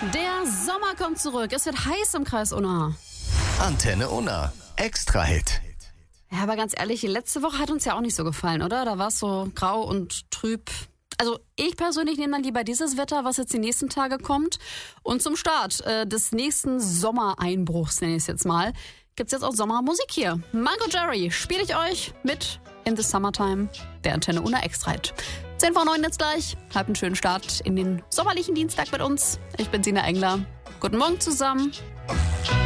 Der Sommer kommt zurück. Es wird heiß im Kreis Unna. Antenne Unna. Extra-Hit. Ja, aber ganz ehrlich, die letzte Woche hat uns ja auch nicht so gefallen, oder? Da war es so grau und trüb. Also ich persönlich nehme dann lieber dieses Wetter, was jetzt die nächsten Tage kommt. Und zum Start des nächsten Sommereinbruchs, nenne ich es jetzt mal, gibt's jetzt auch Sommermusik hier. Mango Jerry spiele ich euch mit In the Summertime, der Antenne Unna Extra-Hit. 10 vor 9 jetzt gleich. Habt einen schönen Start in den sommerlichen Dienstag mit uns. Ich bin Sina Engler. Guten Morgen zusammen.